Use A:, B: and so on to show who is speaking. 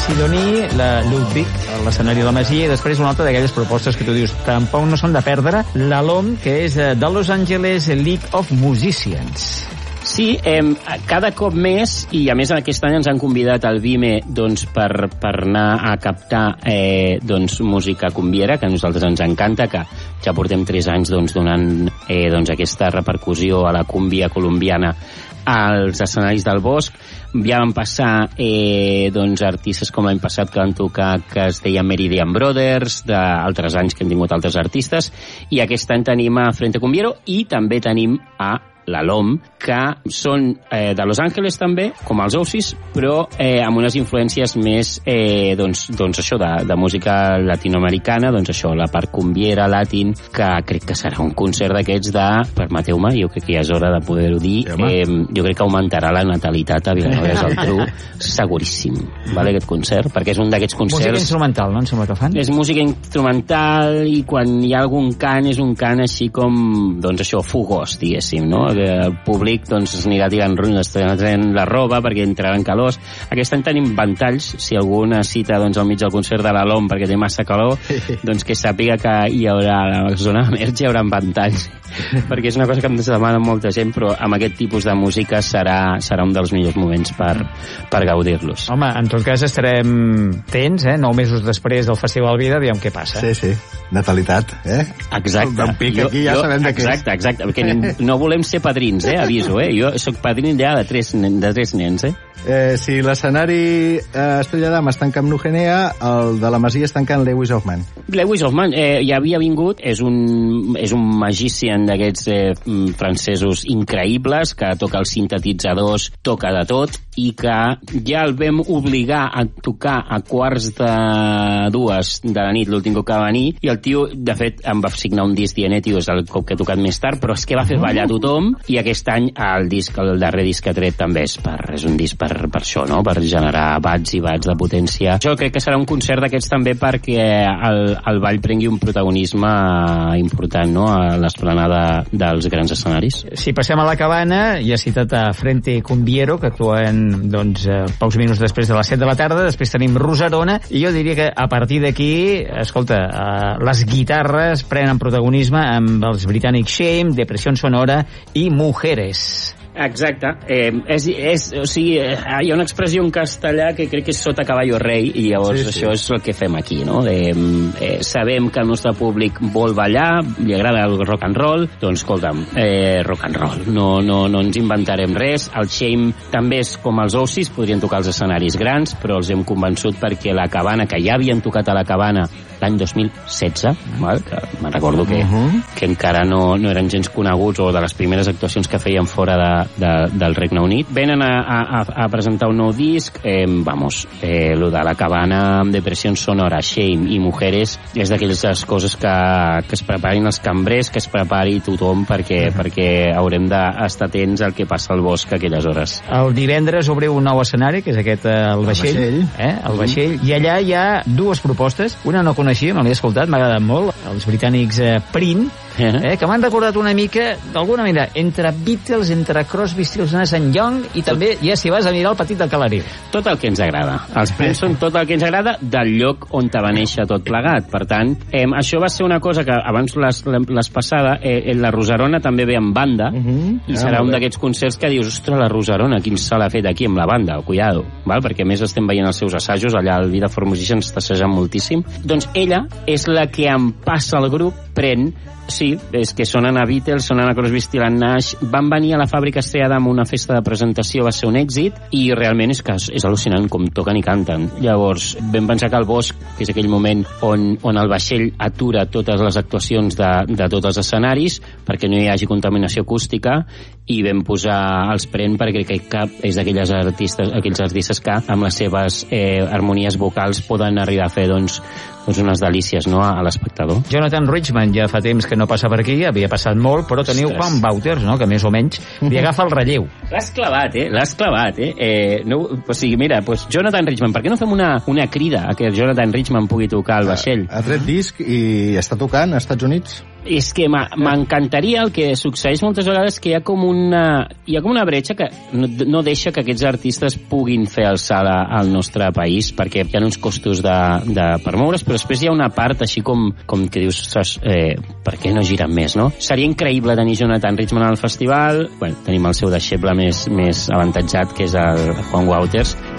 A: Sidoní, la Ludwig, l'escenari de la Masia, i després una altra d'aquelles propostes que tu dius tampoc no són de perdre, la LOM, que és de Los Angeles League of Musicians.
B: Sí, cada cop més, i a més aquest any ens han convidat al Vime doncs, per anar a captar música cumbiera, que a nosaltres ens encanta, que ja portem 3 anys donant aquesta repercussió a la cumbia colombiana als escenaris del Bosc. Ja van passar artistes com l'any passat que van tocar, que es deia Meridian Brothers, d'altres anys que hem tingut altres artistes, i aquest any tenim a Frente Cumbiero i també tenim a la LOM, que són de Los Angeles també, com els Oasis, però amb unes influències més això de música latinoamericana, això, la part cumbiera, latin, que crec que serà un concert d'aquests permeteu-me, jo crec que ja és hora de poder-ho dir, jo crec que augmentarà la natalitat a Vilanova i Geltrú, seguríssim, vale, aquest concert, perquè és un d'aquests concerts...
A: Música instrumental, no? Em sembla que fan.
B: És música instrumental, i quan hi ha algun cant, és un cant així com, fugós, diguéssim, no? Que el públic es anirà tirant la roba perquè entraran calors. Aquest any tenim ventalls, si algú necessita al mig del concert de la LOM perquè té massa calor, que sàpiga que hi haurà a la zona de Merge, hi haurà ventalls, perquè és una cosa que em demana molta gent, però amb aquest tipus de música serà un dels millors moments per gaudir-los.
A: Home, en tot cas estarem tens, 9 mesos després del Festival Vida, aviam què passa.
C: Sí, natalitat,
B: Exacte.
C: D'en Pic aquí ja sabem de què és.
B: Exacte, perquè no volem ser padrins, aviso, jo soc padrin ja de tres nens,
C: Si l'escenari Estrella Damm es tanca amb Nugenea, el de la Masia es tanca amb Lewis Hoffman.
B: Lewis Hoffman ja havia vingut, és un magician d'aquests francesos increïbles, que toca els sintetitzadors, toca de tot, i que ja el vam obligar a tocar a 1:45 de la nit, l'últim cop que va venir, i el tio, de fet, em va signar un disc dient, tio, és el cop que he tocat més tard, però és que va fer ballar tothom, i aquest any el darrer disc que ha tret també és un disc per això, no? Per generar watts i watts de potència. Jo crec que serà un concert d'aquests també perquè el ball prengui un protagonisme important, no? A l'esplanada dels grans escenaris.
A: Si passem a la Cabana, ja he citat a Frente Cumbiero, que actuen pocs minuts després de les 7 de la tarda, després tenim Rosarona, i jo diria que a partir d'aquí, escolta, les guitarres prenen protagonisme amb els britànics Shame, Depressió Sonora i Mujeres.
B: Exacte. Hi ha una expressió en castellà que crec que és sota caballo rei, i llavors això és el que fem aquí, no? Sabem que el nostre públic vol ballar, li agrada el rock and roll, doncs escolta'm, rock and roll, no ens inventarem res. El Shame també és com els Oasis, podrien tocar els escenaris grans, però els hem convençut perquè la Cabana, que ja havien tocat a la Cabana l'any 2016, que me'n recordo que encara no eren gens coneguts, o de les primeres actuacions que feien fora del Regne Unit, venen a presentar un nou disc. Lo de la Cabana amb Depressió Sonora, Shame i Mujeres és d'aquelles coses que es preparin els cambrers, que es prepari tothom, perquè haurem d'estar atents al que passa al Bosc a aquelles hores.
A: El divendres obriu un nou escenari, que és aquest, el Vaixell. El Vaixell. I allà hi ha dues propostes. Una no coneixia, me l'he escoltat, m'ha agradat molt. Els britànics Print, que m'han recordat una mica, d'alguna manera, entre Beatles, entre Crosby, Stills and Young, i també, ja si vas a mirar el Petit del Calari.
B: Tot el que ens agrada. Els Prince són tot el que ens agrada del lloc on va néixer tot plegat. Per tant, això va ser una cosa que abans les passada, la Rosarona també ve amb banda, i serà un d'aquests concerts que dius, ostres, la Rosarona, quin se l'ha fet aquí amb la banda, cuidado, val? Perquè a més estem veient els seus assajos, allà al Vida for Musicians està assajant moltíssim. Doncs ella és la que em passa el grup, Pren. Sí, és que sonen a Beatles, sonen a Crosby, Stills and Nash, van venir a la Fàbrica Estrella Damm una festa de presentació, va ser un èxit, i realment és que és al·lucinant com toquen i canten. Llavors vam pensar que el Bosc, que és aquell moment on el vaixell atura totes les actuacions de tots els escenaris perquè no hi hagi contaminació acústica, i vam posar els Pren perquè crec que és d'aquells artistes que amb les seves harmonies vocals poden arribar a fer unes delícies, no, a l'espectador.
A: Jonathan Richman ja fa temps que no passa per aquí, havia passat molt, però teniu Juan Wouters, no?, que més o menys li agafa el relleu.
B: L'has clavat, o sigui, mira, Jonathan Richman, per què no fem una crida a que Jonathan Richman pugui tocar al vaixell?
C: Ha tret disc i està tocant als Estats Units.
B: És que m'encantaria. El que succeeix moltes vegades que hi ha com una bretxa que no deixa que aquests artistes puguin fer alçada al nostre país, perquè hi ha uns costos per moure's, però després hi ha una part així com que dius, per què no giren més, no? Seria increïble tenir Jonathan Richman al festival. Bueno, tenim el seu deixeble més avantatjat, que és el Juan Wouters,